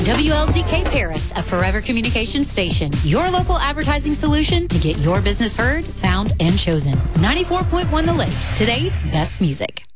WLZK Paris, a Forever Communications station. Your local advertising solution to get your business heard, found, and chosen. 94.1 The Lake. Today's best music.